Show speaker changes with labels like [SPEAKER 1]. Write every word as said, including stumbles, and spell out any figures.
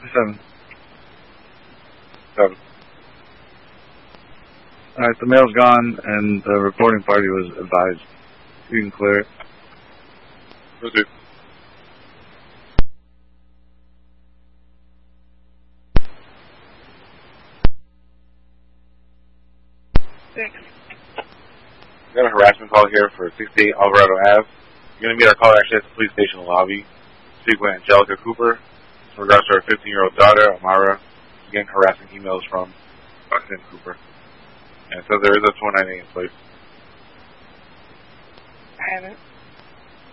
[SPEAKER 1] Seven. Seven. Alright, the mail's gone, and the reporting party was advised. You can clear it.
[SPEAKER 2] Okay.
[SPEAKER 3] Six.
[SPEAKER 2] We got a harassment call here for sixty-eight Alvarado Avenue. You're going to meet our caller actually at the police station lobby. Speak with Angelica Cooper in regards to her fifteen-year-old daughter, Amara. She's getting harassing emails from Roxanne Cooper. And it says there is a two ninety-eight in place.
[SPEAKER 3] I haven't.